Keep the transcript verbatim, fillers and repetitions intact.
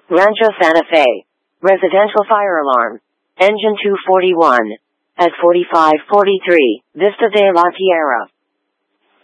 Rancho Santa Fe. Residential fire alarm. Engine two forty-one. At forty-five forty-three, Vista de la Tierra.